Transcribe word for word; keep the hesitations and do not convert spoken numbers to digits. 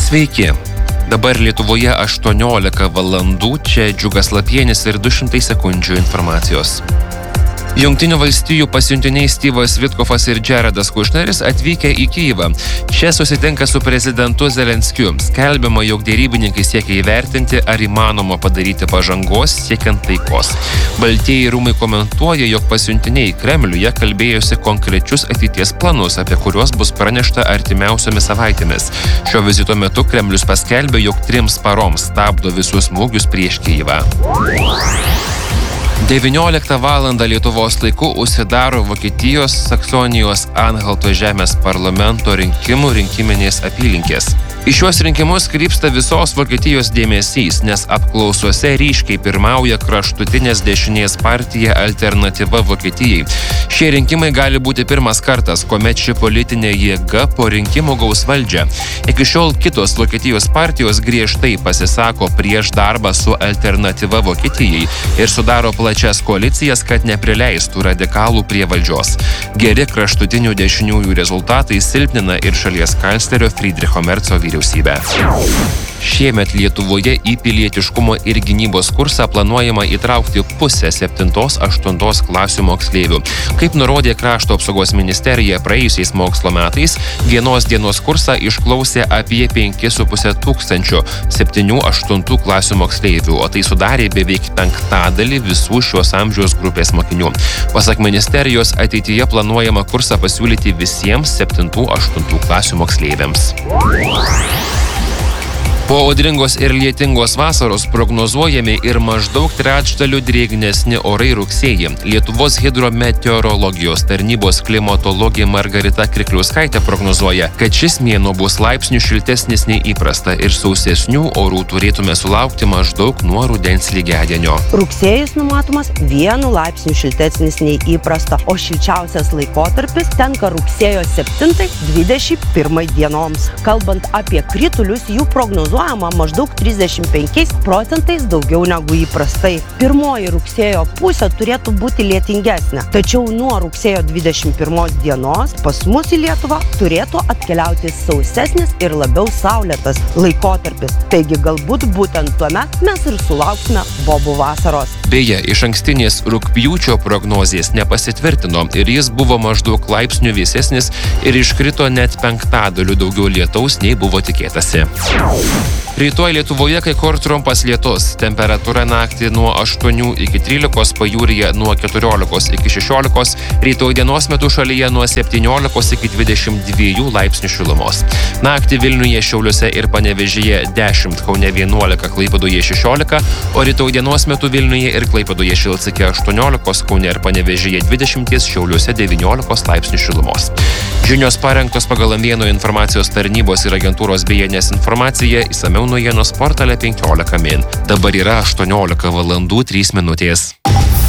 Sveiki. Dabar Lietuvoje aštuoniolika valandų, čia Džiugas Lapienis ir du šimtai sekundžių informacijos. Jungtinių valstijų pasiuntiniai Styvas Vitkofas ir Jaredas Kušneris atvykę į Kyjivą. Čia susitinka su prezidentu Zelenskiu. Skelbiama, jog dėrybininkai siekia įvertinti, ar įmanoma padaryti pažangos siekiant taikos. Baltieji rūmai komentuoja, jog pasiuntiniai Kremliuje kalbėjosi konkrečius ateities planus, apie kuriuos bus pranešta artimiausiomis savaitėmis. Šio vizito metu Kremlius paskelbė, jog trims paroms stabdo visus smūgius prieš Kyjivą. devynioliktą valandą Lietuvos laiku užsidaro Vokietijos Saksonijos Anhalto žemės parlamento rinkimų rinkiminės apylinkės. Į šiuos rinkimus krypsta visos Vokietijos dėmesys, nes apklausose ryškiai pirmauja kraštutinės dešinės partija Alternatyva Vokietijai. Šie rinkimai gali būti pirmas kartas, kuomet ši politinė jėga po rinkimų gaus valdžią. Iki šiol kitos Vokietijos partijos griežtai pasisako prieš darbą su Alternatyva Vokietijai ir sudaro plačias koalicijas, kad neprileistų radikalų prie valdžios. Geri kraštutinių dešiniųjų rezultatai silpnina ir šalies kanclerio Friedricho Merco vyriausybę. Šiemet Lietuvoje į pilietiškumo ir gynybos kursą planuojama įtraukti pusę septintos aštuntos klasių moksleivių. Kaip nurodė Krašto apsaugos ministerija, praėjusiais mokslo metais vienos dienos kursą išklausė apie penki su puse tūkstančio septynių aštuntų klasių moksleivių, o tai sudarė beveik penktadalį visų šios amžiaus grupės mokinių. Pasak ministerijos, ateityje planuojama kursą pasiūlyti visiems septintų aštuntų klasių moksleiviams. Po audringos ir lietingos vasaros prognozuojami ir maždaug trečdaliu drėgnesni orai rugsėjį. Lietuvos hidrometeorologijos tarnybos klimatologė Margarita Krikliauskaitė prognozuoja, kad šis mėnuo bus laipsnių šiltesnis nei įprasta ir sausesnių orų turėtume sulaukti maždaug nuo rudens lygiadienio. Rugsėjis numatomas vienu laipsniu šiltesnis nei įprasta, o šilčiausias laikotarpis tenka rugsėjo septintai dvidešimt pirmai dienoms. Kalbant apie kritulius, jų prognozuojama maždaug trisdešimt penkiais procentais daugiau negu įprastai. Pirmoji rugsėjo pusė turėtų būti lietingesnė, tačiau nuo rugsėjo dvidešimt pirmos dienos pas mus į Lietuvą turėtų atkeliauti sausesnis ir labiau saulėtas laikotarpis. Taigi galbūt būtent tuomet mes ir sulauksime bobų vasaros. Beje, išankstinės rugpjūčio prognozės nepasitvirtino ir jis buvo maždaug laipsnių vėsesnis ir iškrito net penktadaliu daugiau lietaus nei buvo tikėtasi. Rytoj Lietuvoje kai kur trumpas lietus. Temperatūra naktį nuo aštuonių iki trylikos, pajūryje nuo keturiolikos iki šešiolikos, rytoj dienos metu šalyje nuo septyniolikos iki dvidešimt dviejų laipsnių šilumos. Naktį Vilniuje, Šiauliuose ir Panevėžyje dešimt, Kaune vienuolika, Klaipėdoje šešiolika, o rytoj dienos metu Vilniuje ir Klaipėdoje šils iki aštuoniolikos, Kaune ir Panevėžyje dvidešimt, Šiauliuose devyniolikos laipsnių šilumos. Žinios parengtos pagal Amėnų informacijos tarnybos ir agentūros B N S informaciją, išsamiau naujienos portale penkiolika min. Dabar yra aštuoniolika valandų trys minutės.